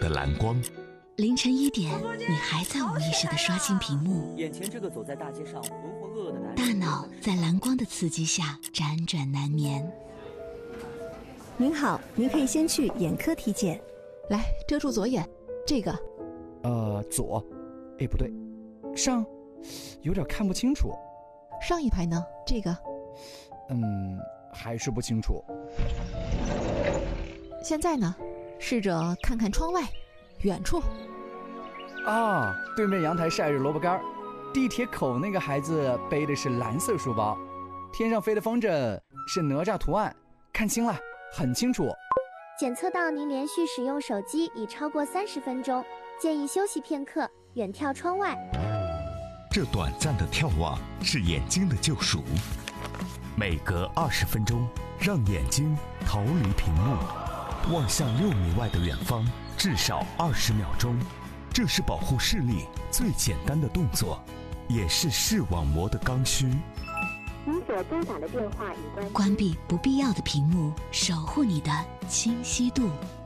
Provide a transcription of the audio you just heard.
的蓝光。 凌晨1点，你还在无意识地刷新屏幕， 眼前这个走在大街上浑浑噩噩的男人， 大脑在蓝光的刺激下辗转难眠。 您好，您可以先去眼科体检。 来，遮住左眼，这个。 左，不对，上，有点看不清楚。 上一排呢？这个。 还是不清楚。 现在呢？试着看看窗外，远处。 啊，对面阳台晒着萝卜干，地铁口那个孩子背的是蓝色书包，天上飞的风筝是哪吒图案，看清了，很清楚。 检测到您连续使用手机已超过30分钟，建议休息片刻，远眺窗外。 这短暂的眺望是眼睛的救赎，每隔20分钟，让眼睛逃离屏幕，望向6米外的远方，至少20秒钟。这是保护视力最简单的动作，也是视网膜的刚需。 您所拨打的电话已关机。 关闭不必要的屏幕，守护你的清晰度。